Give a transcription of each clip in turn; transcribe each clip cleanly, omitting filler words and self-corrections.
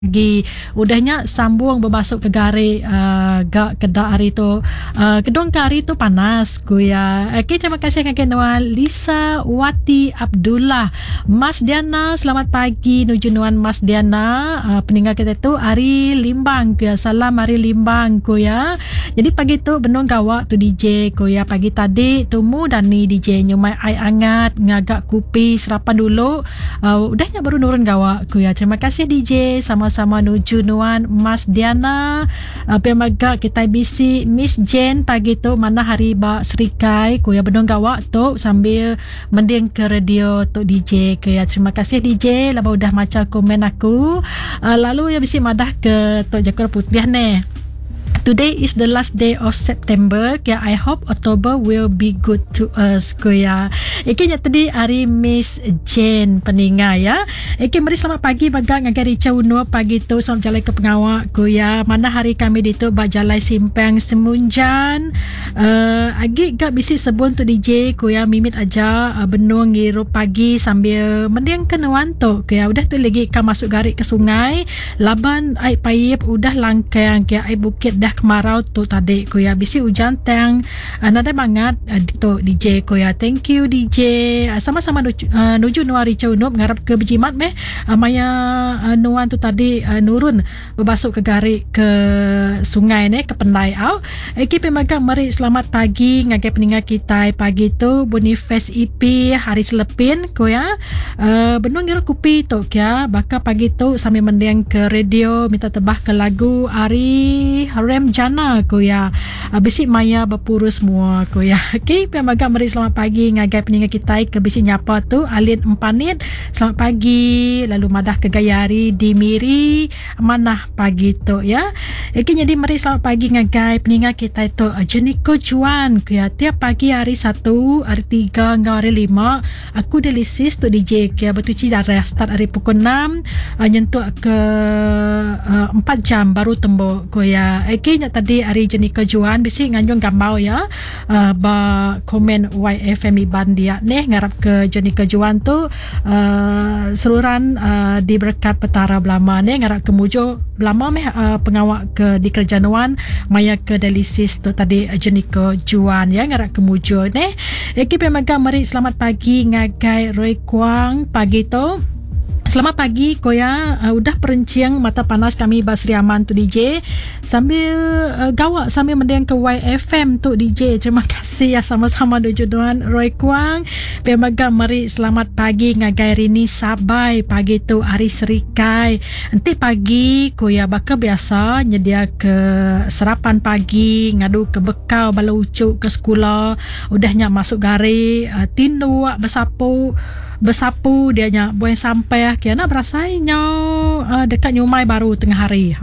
pagi udahnya sambung berbasuk ke gari gak kedak hari tu kedong ke hari tu panas kuya. Okay, terima kasih kakak Nuan Lisa Wati Abdullah. Mas Diana, selamat pagi nuju Nuan Mas Diana. Peninggal kita tu Ari Limbang kuya. Salam Ari Limbang kuya. Jadi pagi tu benung gawak tu DJ kuya. Pagi tadi tumu dan ni DJ nyumai air hangat ngagak kupi serapan dulu. Udahnya baru nurun gawak kuya. Terima kasih DJ. Sama nuju Nuan Mas Diana. Pemaga kita bisi Miss Jane pagi tu mana hari ba serikai kuya benong gawak tu sambil mending ke radio tu DJ kuya. Terima kasih DJ laba udah macam komen aku. Lalu ya bisi madah ke tu Jakor Putih ni. Today is the last day of September. Kaya I hope October will be good to us kuya. Ikinya tadi hari Miss Jane peningai ya. Iki mari selamat pagi baga ngagai Rica Uno pagi tu selamat jalan ke pengawak kuya. Mana hari kami di tu bajalai simpang Semunjan. Agi gak bisi sebun tu DJ kuya mimit aja benung ngirup pagi sambil mendiang kenuan tu kuya. Udah tu lagi kan masuk garik ke sungai. Laban air payip udah langkang kaya air bukit dah kemarau tu tadi kuya. Bisi hujan tang nada banget tu DJ kuya. Thank you DJ. Sama-sama nuju Nuan Rica Unup ngarap ke Bejimat meh. Maya Nuan tu tadi nurun berbasuk ke garik ke sungai ni ke Pendai au. Eki pemaga mari selamat pagi ngagai peninggal kita pagi tu Boniface EP hari Selepin kuya. Benung ngira kupi tu kuya. Baka pagi tu sambil mendiang ke radio minta tebah ke lagu Ari Rem Jana kuya. Bisi maya berpurus semua kuya. Okey, pemaga mari selamat pagi ngagai peninggal kita ke bisi nyapa tu Alin Empanit. Selamat pagi. Lalu madah ke Gayari di Miri manah pagi tu ya. Okey, jadi mari selamat pagi ngagai peninggal kita itu Jeniko Juan kuya. Tiap pagi hari 1, hari 3 hingga hari 5 aku delisis tu DJ kuya. Bertuci dari start hari pukul 6 nyentuh ke 4 jam baru tembok kuya. Okay, tadi hari Jenika Juan bisi nganjung gambau ya. Ba komen YFM Iban dia nih ngarap ke Jenika Juan tu seluruhan di berkat petara belama nih ngarap ke mujo belama meh pengawak ke di kerjaan maya ke delisis tu tadi Jenika Juan ya ngarap ke mujo nih. Okay, pemaga mari selamat pagi ngagai Roy Kwang pagi tu. Selamat pagi koya. Udah perenciang mata panas kami Basri Aman tu DJ sambil gawak sambil mendiang ke YFM tu DJ. Terima kasih ya sama-sama dojodohan Roy Kwang. Pemaga mari selamat pagi ngagai Rini Sabai pagi tu hari Serikai. Nanti pagi koya baka biasa nyedia ke sarapan pagi ngadu ke bekal bala ucuk ke sekolah. Udahnya masuk gari tindu bersapu dia nya buang sampai kiana berasainya dekat nyumai baru tengah hari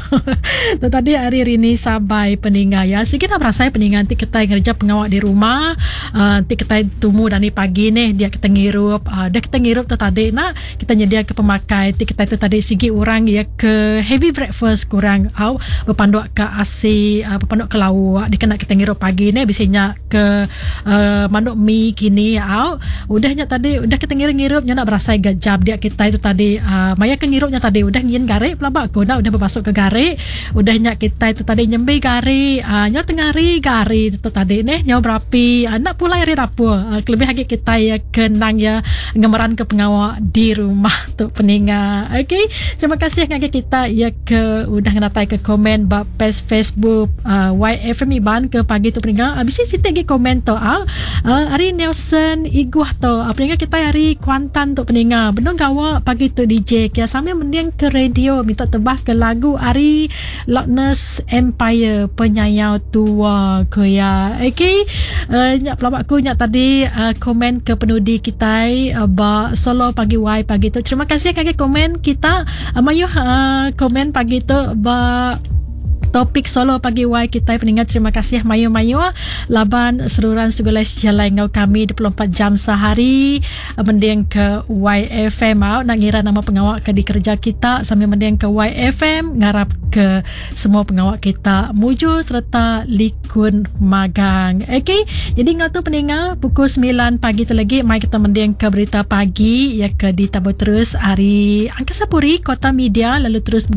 tu tadi hari Rini Sabai peninggal ya. Sikit nak berasai peninggal nanti kita ngerja pengawak di rumah. Nanti kita tumu dan ni pagi ni dia kita ngirup dia kita ngirup tu tadi nak kita nyedia ke pemakai. Nanti kita tu tadi sigi orang ya ke heavy breakfast kurang berpandu ke AC berpandu ke lauk dia kena kita ngirup pagi ni biasanya ke manuk mi kini udahnya tadi udah kita ngirup-ngirupnya nak berasai gajab dia kita itu tadi maya ke ngirupnya tadi udah ngin garik pelabak aku udah bermasuk ke garik udahnya kita itu tadi nyembe garik nyo tengah hari garik itu tadi nih nyo berapi nak pula hari dapur lebih lagi kita ya kenang ya ngemeran ke pengawak di rumah tu peninggal. Okay, terima kasih ngagi kita ya ke udah ngenatai ke komen bab Facebook YFM Iban ke pagi tu peninggal habis sini lagi komen tu hari Nelson Iguah tu peninggal kita hari Kuantan tu peninggal benung gawak pagi tu DJ kia sambil mendiang ke radio minta tebah ke lagu Ari Loch Ness Empire penyayau tua kuya. Okay, nyak pelabakku nyak tadi komen ke penudi kita ba solo pagi Y pagi tu. Terima kasih kakek komen kita mayu komen pagi tu ba topik solo pagi Y kita pendengar. Terima kasih mayu-mayu laban seruran segala jalan ngau kami 24 jam sehari mending ke YFM nak ngira nama pengawal ke di kerja kita sambil mending ke YFM ngarap ke semua pengawal kita muju serta likun magang. Okey, jadi ngau tu pendengar pukul 9 pagi tu lagi mai kita mending ke berita pagi ya ke ditabur terus hari Angkasa Puri Kota Media lalu terus